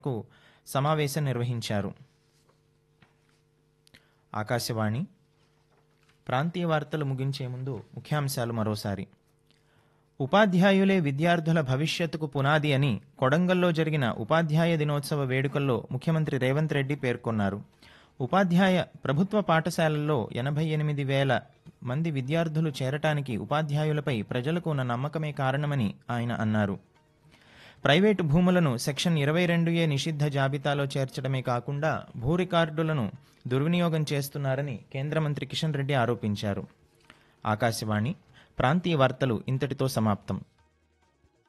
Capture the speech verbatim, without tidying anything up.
కు సమావేశం నిర్వహించారు. ఆకాశవాణి ప్రాంతీయ వార్తలు ముగించే ముందు ముఖ్యాంశాలు మరోసారి. ఉపాధ్యాయులే విద్యార్థుల భవిష్యత్తుకు పునాది అని కొడంగల్లో జరిగిన ఉపాధ్యాయ దినోత్సవ వేడుకల్లో ముఖ్యమంత్రి రేవంత్ రెడ్డి పేర్కొన్నారు. ఉపాధ్యాయ ప్రభుత్వ పాఠశాలల్లో ఎనభై ఎనిమిది వేల మంది విద్యార్థులు చేరటానికి ఉపాధ్యాయులపై ప్రజలకు ఉన్న నమ్మకమే కారణమని ఆయన అన్నారు. ప్రైవేటు భూములను సెక్షన్ ఇరవై రెండు ఏ నిషిద్ధ జాబితాలో చేర్చడమే కాకుండా భూ రికార్డులను దుర్వినియోగం చేస్తున్నారని కేంద్ర మంత్రి కిషన్ రెడ్డి ఆరోపించారు. ఆకాశవాణి ప్రాంతీయ వార్తలు ఇంతటితో సమాప్తం.